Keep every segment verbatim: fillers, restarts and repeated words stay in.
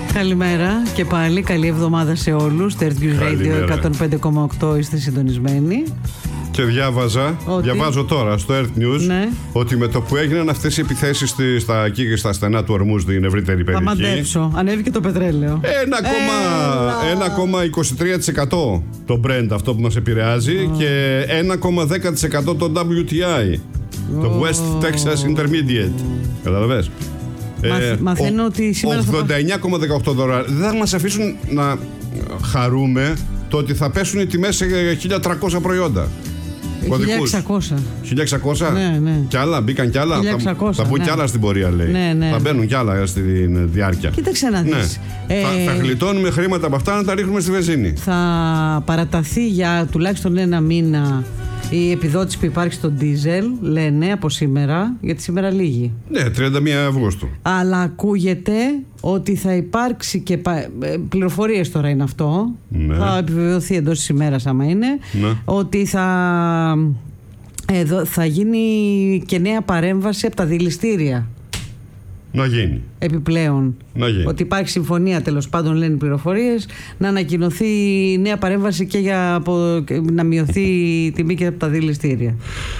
Καλημέρα και πάλι, καλή εβδομάδα σε όλους. Earth News Radio εκατόν πέντε κόμμα οκτώ, είστε συντονισμένοι. Και διάβαζα, ότι... διαβάζω τώρα στο Earth News, ναι, ότι με το που έγιναν αυτές οι επιθέσεις στη, στα, εκεί και στα στενά του Ορμούζ, την ευρύτερη περιοχή. Θα μαντέψω, ανέβηκε το πετρέλαιο. ένα κόμμα είκοσι τρία τοις εκατό το Brent, αυτό που μας επηρεάζει, oh. και ένα κόμμα δέκα τοις εκατό το ντάμπλιου τι άι, oh. το West Texas Intermediate. Καταλαβες. Ε, Μαθαίνω ότι σήμερα ογδόντα εννιά κόμμα δεκαοκτώ δολάρια. Δεν θα μας αφήσουν να χαρούμε το ότι θα πέσουν οι τιμές σε χίλια τριακόσια προϊόντα. χίλια εξακόσια. χίλια εξακόσια. Ναι, ναι. Κι άλλα, μπήκαν κι άλλα. χίλια εξακόσια, θα μπουν ναι. κι άλλα στην πορεία, λέει. Ναι, ναι. Θα μπαίνουν κι άλλα στη διάρκεια. Κοίταξε να δεις. Ναι. Ε... Θα, θα γλιτώνουμε χρήματα από αυτά να τα ρίχνουμε στη βενζίνη. Θα παραταθεί για τουλάχιστον ένα μήνα η επιδότηση που υπάρχει στο ντίζελ, λένε από σήμερα, γιατί σήμερα λύγει. Ναι, τριάντα μία Αυγούστου. Αλλά ακούγεται ότι θα υπάρξει και πληροφορίες τώρα είναι αυτό, ναι, θα επιβεβαιωθεί εντός της ημέρας άμα είναι, ναι, ότι θα, εδώ, θα γίνει και νέα παρέμβαση από τα δηληστήρια. Να γίνει. Επιπλέον. Να γίνει. Ότι υπάρχει συμφωνία, τέλος πάντων, λένε οι πληροφορίες, να ανακοινωθεί νέα παρέμβαση και για από, να μειωθεί η τιμή και από τα δηληστήρια.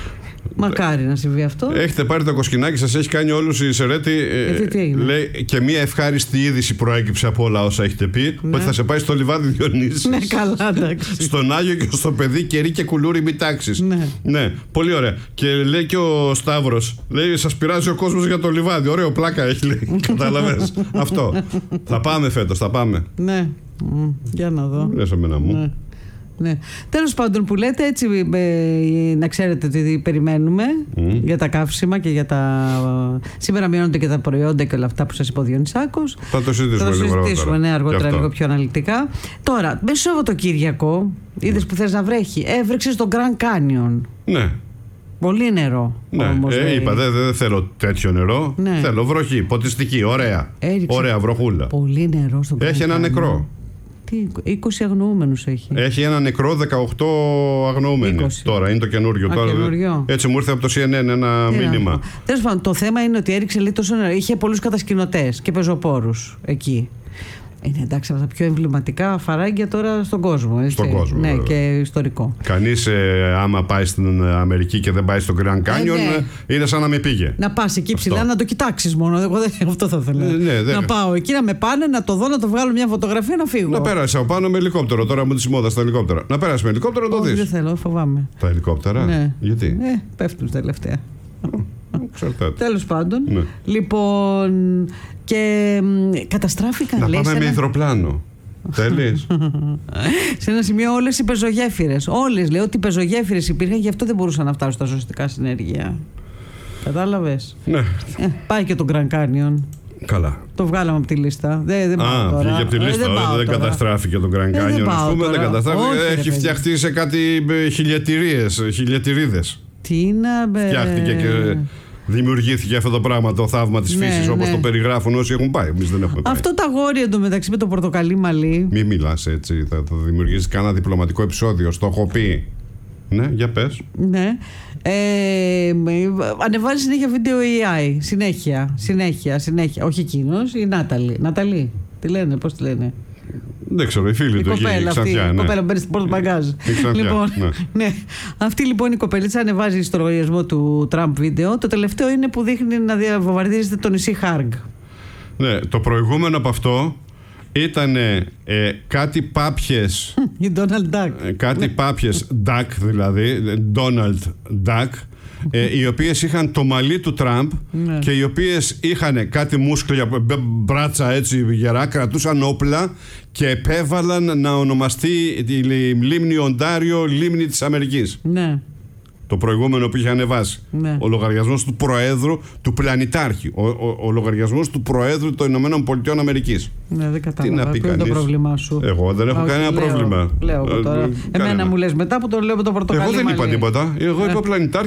Μακάρι να συμβεί αυτό. Έχετε πάρει το κοσκινάκι σας, έχει κάνει όλους η Σερέτη. Ε, λέει και μία ευχάριστη είδηση προέκυψε από όλα όσα έχετε πει, ναι, ότι θα σε πάει στο λιβάδι Διονύσης. Ναι, καλά, εντάξει. Στον Άγιο και στο παιδί κερί και κουλούρι μη τάξεις. Ναι. Ναι, πολύ ωραία. Και λέει και ο Σταύρος, λέει, σας πειράζει ο κόσμος για το λιβάδι. Ωραίο, πλάκα έχει, λέει. Κατάλαβες. Αυτό. Θα πάμε φέτος, θα πάμε. Ναι. Mm, για να δω. Λες εμένα μου. Ναι. Ναι. Τέλος πάντων, που λέτε, έτσι ε, να ξέρετε ότι περιμένουμε mm. για τα καύσιμα και για τα. Σήμερα μειώνονται και τα προϊόντα και όλα αυτά που σας είπε ο Διονυσάκος. Θα το συζητήσουμε, θα το συζητήσουμε λίγο ναι, αργότερα, λίγο πιο αναλυτικά. Τώρα, μέσα Σαββατοκύριακο, είδες mm. που θες να βρέχει, έβρεξε στο Grand Canyon. Ναι. Πολύ νερό. Ναι, όμως, ε, είπα, δεν δε θέλω τέτοιο νερό. Ναι. Θέλω βροχή, ποτιστική, ωραία. Έριξε ωραία βροχούλα. Πολύ νερό στο Grand Canyon. Έχει ένα νεκρό. είκοσι αγνοούμενους έχει. Έχει ένα νεκρό, δεκαοκτώ αγνοούμενοι. Τώρα είναι το καινούριο. Α, τώρα, καινούριο. Έτσι μου ήρθε από το σι εν εν ένα Τι μήνυμα. Τέλος πάντων, το θέμα είναι ότι έριξε λίγο τόσο νερό. Είχε πολλούς κατασκηνωτές και πεζοπόρους εκεί. Είναι εντάξει από τα πιο εμβληματικά φαράγγια τώρα στον κόσμο. Έτσι. Στον κόσμο. Ναι, βέβαια. Και ιστορικό. Κανείς ε, άμα πάει στην Αμερική και δεν πάει στο Grand Canyon, ε, ναι, είναι σαν να με πήγε. Να πας εκεί ψηλά, αυτό, να το κοιτάξεις μόνο. Εγώ δεν, αυτό θα ήθελα. Ε, ναι, δεν... Να πάω εκεί, να με πάνε, να το δω, να το βγάλω μια φωτογραφία, να φύγω. Να πέρασε από πάνω με ελικόπτερο. Τώρα μου τη μόδα στα ελικόπτερα. Να πέρασε με ελικόπτερο να το δεις. Δεν θέλω, φοβάμαι. Τα ελικόπτερα. Ναι. Γιατί? Ε, πέφτουν τελευταία. Τέλος πάντων. Ναι. Λοιπόν. Και καταστράφηκαν. Να λέει, πάμε με ένα... υδροπλάνο. Θέλεις? Σε ένα σημείο όλες οι πεζογέφυρες. Όλες, λέω ότι οι πεζογέφυρες υπήρχαν, γι' αυτό δεν μπορούσαν να φτάσουν στα σωστικά συνεργεία. Κατάλαβες? Ναι. Ε, πάει και το Grand Canyon. Καλά. Το βγάλαμε από τη λίστα. Δεν, δεν πάω Α, τώρα. βγήκε από τη λίστα. Ε, δεν, δεν καταστράφηκε το Grand Canyon. Ε, δεν, δεν καταστράφηκε. Όχι, έχει φτιαχτεί σε κάτι χιλιατηρίδες. Τι να. Φτιάχτηκε και δημιουργήθηκε αυτό το πράγμα, το θαύμα της φύσης, ναι, όπως ναι, το περιγράφουν όσοι έχουν πάει. Εμείς δεν έχουμε πάει. Αυτό τα γόρια εντωμεταξύ με το πορτοκαλί μαλλί. Μη μιλάς έτσι, θα, θα δημιουργήσεις κανένα διπλωματικό επεισόδιο. Στο έχω πει. Ναι, για πες. Ναι. Ε, ανεβάζει συνέχεια βίντεο έι άι. Συνέχεια, συνέχεια, συνέχεια. Όχι εκείνος, η Νάταλη. Νάταλη, τι λένε, πώς τη λένε? Δεν ξέρω, η φίλη η του κοπέλα, εκεί, αυτή, Ξανθιά, ναι. Η κοπέλα μπαίνει στην πόρτα μπαγκάζ. Λοιπόν, ναι. Ναι. Αυτή λοιπόν η κοπελίτσα ανεβάζει στο λογαριασμό του Τραμπ βίντεο. Το τελευταίο είναι που δείχνει να βομβαρδίζεται το νησί Χάργκ. Ναι, το προηγούμενο από αυτό ήταν ε, κάτι πάπιες. Η Donald Duck. Ε, κάτι πάπιες Duck δηλαδή, Donald Duck. Ε, οι οποίες είχαν το μαλλί του Τραμπ, ναι, και οι οποίες είχαν κάτι μούσκλια, μπράτσα έτσι γερά, κρατούσαν όπλα και επέβαλαν να ονομαστεί η λίμνη Οντάριο λίμνη της Αμερικής. Ναι. Το προηγούμενο που είχε ανεβάσει. Ναι. Ο λογαριασμός του Προέδρου του Πλανητάρχη. Ο, ο, ο λογαριασμός του Προέδρου των Ηνωμένων Πολιτειών Αμερικής. Ναι, δεν κατάλαβα. Ποιο είναι το πρόβλημά σου? Εγώ δεν έχω. Α, κανένα λέω, πρόβλημα. Λέω εγώ τώρα. Ε, Εμένα μου λες μετά που το λέω με το πορτοκαλί. Εγώ δεν είπα μαλλί. τίποτα. Εγώ είπα Πλανητάρχη.